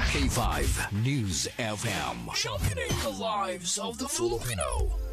K5 News FM. Championing the lives of the Filipino.